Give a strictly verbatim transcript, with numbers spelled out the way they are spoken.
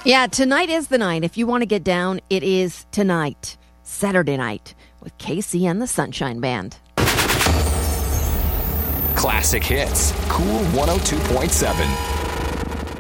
Yeah, tonight is the night. If you want to get down, it is tonight, Saturday night, with Casey and the Sunshine Band. Classic hits. Cool one oh two point seven.